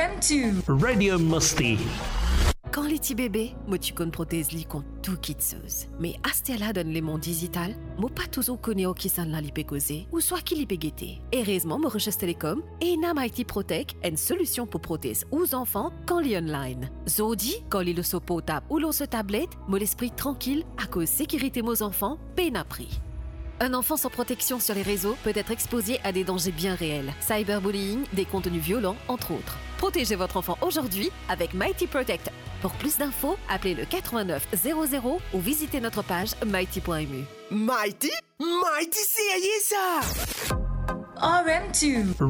RM2 Radio Musti. Quand les petits bébés, moi tu connais prothèse li kon tout kitseuse. Mais astella donne les mondes digital, moi pas toujours connais au qui s'en la lipe causer, ou soit qui lipe guetter. Heureusement, moi recherche télécom, et Nam IT Protect, une solution pour prothèse aux enfants quand li online. Zodi, quand li le so potable ou l'on se tablette, moi l'esprit tranquille, à cause sécurité aux enfants, peine à prix. Un enfant sans protection sur les réseaux peut être exposé à des dangers bien réels. Cyberbullying, des contenus violents, entre autres. Protégez votre enfant aujourd'hui avec Mighty Protect. Pour plus d'infos, appelez le 89 00 ou visitez notre page mighty.mu. Mighty? Mighty, c'est ça! RM2